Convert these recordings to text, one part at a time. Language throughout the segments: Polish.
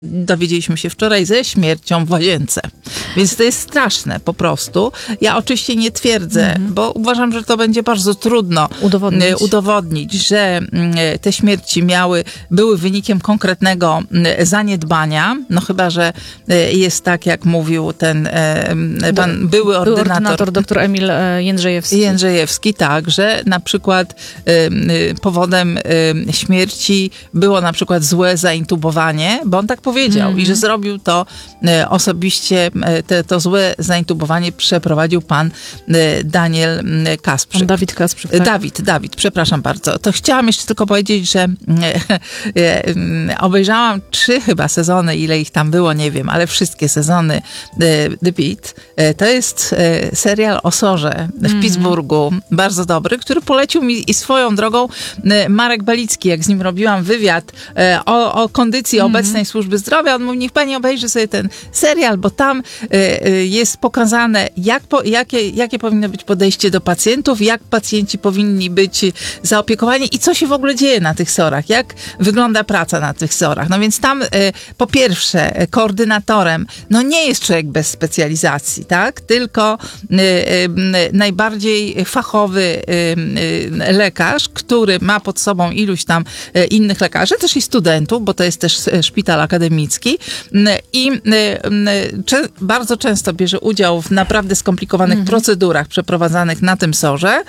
dowiedzieliśmy się wczoraj, ze śmiercią w łazience. Więc to jest straszne po prostu. Ja oczywiście nie twierdzę, bo uważam, że to będzie bardzo trudno udowodnić, że te śmierci były wynikiem konkretnego zaniedbania. No chyba, że jest tak, jak mówił ten pan były ordynator dr Emil Jędrzejewski. Jędrzejewski, tak, że na przykład powodem śmierci było na przykład złe zaintubowanie, bo on tak powiedział i że zrobił to osobiście, to złe zaintubowanie przeprowadził pan Daniel Kasprzyk. Pan Dawid Kasprzyk, tak? Dawid, przepraszam bardzo. To chciałam jeszcze tylko powiedzieć, że obejrzałam 3 chyba sezony, ile ich tam było, nie wiem, ale wszystkie sezony The Pitt. To jest serial o SOR-ze w Pittsburghu, bardzo dobry, który polecił mi i swoją drogą Marek Balicki, jak z nim robiłam wywiad o kondycji obecnej służby zdrowia. On mówi, niech pani obejrzy sobie ten serial, bo tam jest pokazane, jakie powinno być podejście do pacjentów, jak pacjenci powinni być zaopiekowani i co się w ogóle dzieje na tych SOR-ach, jak wygląda praca na tych SOR-ach. No więc tam po pierwsze koordynatorem, no nie jest człowiek bez specjalizacji, tak? Tylko najbardziej fachowy lekarz, który ma pod sobą iluś tam innych lekarzy, też i studentów, bo to jest też szpital akademicki i bardzo często bierze udział w naprawdę skomplikowanych procedurach przeprowadzanych na tym SOR-ze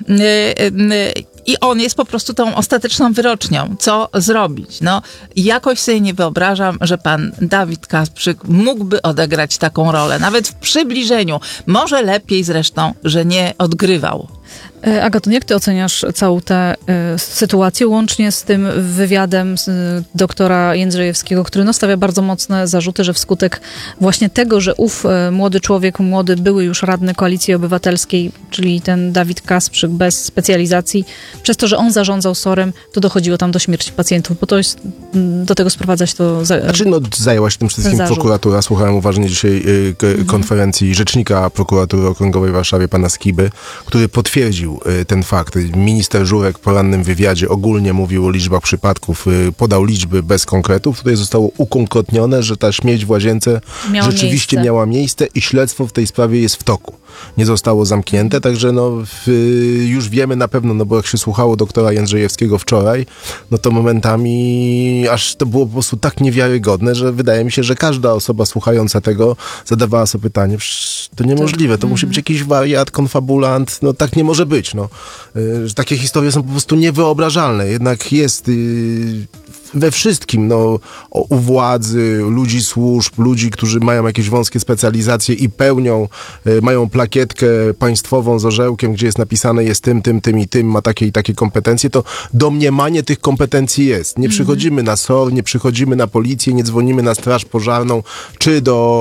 i on jest po prostu tą ostateczną wyrocznią. Co zrobić? No, jakoś sobie nie wyobrażam, że pan Dawid Kasprzyk mógłby odegrać taką rolę. Nawet w przybliżeniu. Może lepiej zresztą, że nie odgrywał. Agato, jak ty oceniasz całą tę sytuację, łącznie z tym wywiadem doktora Jędrzejewskiego, który stawia bardzo mocne zarzuty, że wskutek właśnie tego, że młody człowiek, były już radny Koalicji Obywatelskiej, czyli ten Dawid Kasprzyk bez specjalizacji, przez to, że on zarządzał SOR-em, to dochodziło tam do śmierci pacjentów, bo to jest, do tego sprowadzać to... Zajęła się tym wszystkim prokuratura. Słuchałem uważnie dzisiaj konferencji rzecznika prokuratury okręgowej w Warszawie, pana Skiby, który potwierdził ten fakt. Minister Żurek w porannym wywiadzie ogólnie mówił o liczbach przypadków, podał liczby bez konkretów. Tutaj zostało ukonkretnione, że ta śmierć w łazience rzeczywiście miała miejsce i śledztwo w tej sprawie jest w toku. Nie zostało zamknięte, także już wiemy na pewno, bo jak się słuchało doktora Jędrzejewskiego wczoraj, no to momentami aż to było po prostu tak niewiarygodne, że wydaje mi się, że każda osoba słuchająca tego zadawała sobie pytanie, to niemożliwe, to musi być jakiś wariat, konfabulant, no tak nie może być, że takie historie są po prostu niewyobrażalne, jednak jest we wszystkim, u władzy, ludzi służb, ludzi, którzy mają jakieś wąskie specjalizacje i mają plakietkę państwową z orzełkiem, gdzie jest napisane jest tym i tym, ma takie i takie kompetencje, to domniemanie tych kompetencji jest. Nie przychodzimy na SOR, nie przychodzimy na policję, nie dzwonimy na straż pożarną, czy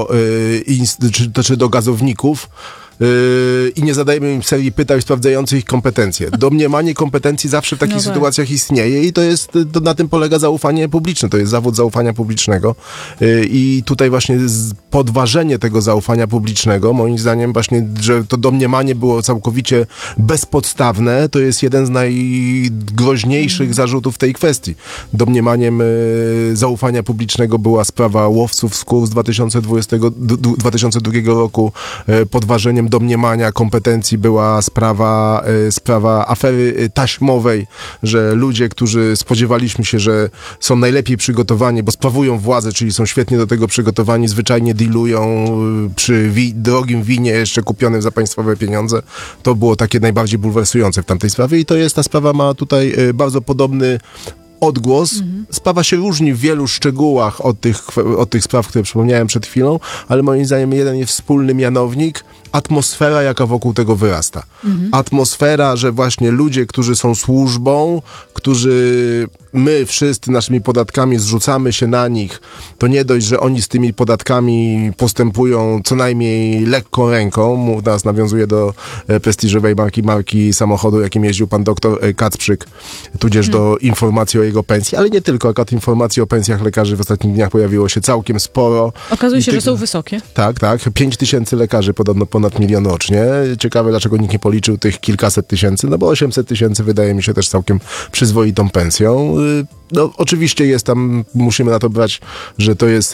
do gazowników, i nie zadajemy im serii pytań sprawdzających ich kompetencje. Domniemanie kompetencji zawsze w takich sytuacjach istnieje i to na tym polega zaufanie publiczne. To jest zawód zaufania publicznego i tutaj właśnie podważenie tego zaufania publicznego, moim zdaniem właśnie, że to domniemanie było całkowicie bezpodstawne, to jest jeden z najgroźniejszych zarzutów w tej kwestii. Domniemaniem zaufania publicznego była sprawa łowców skór z 2002 roku, podważeniem domniemania kompetencji była sprawa afery taśmowej, że ludzie, którzy spodziewaliśmy się, że są najlepiej przygotowani, bo sprawują władzę, czyli są świetnie do tego przygotowani, zwyczajnie dealują przy drogim winie jeszcze kupionym za państwowe pieniądze. To było takie najbardziej bulwersujące w tamtej sprawie i ta sprawa ma tutaj bardzo podobny odgłos. Sprawa się różni w wielu szczegółach od tych spraw, które przypomniałem przed chwilą, ale moim zdaniem jeden jest wspólny mianownik, atmosfera, jaka wokół tego wyrasta. Atmosfera, że właśnie ludzie, którzy są służbą, my wszyscy naszymi podatkami zrzucamy się na nich, to nie dość, że oni z tymi podatkami postępują co najmniej lekką ręką, teraz nawiązuje do prestiżowej marki samochodu, jakim jeździł pan doktor Kacprzyk, tudzież do informacji o jego pensji, ale nie tylko, akurat informacji o pensjach lekarzy w ostatnich dniach pojawiło się całkiem sporo. Okazuje się, że są wysokie. Tak. 5000 lekarzy, podobno ponad 1 000 000 rocznie. Ciekawe, dlaczego nikt nie policzył tych kilkaset tysięcy, bo 800 000 wydaje mi się też całkiem przyzwoitą pensją. no oczywiście jest tam, musimy na to brać, że to jest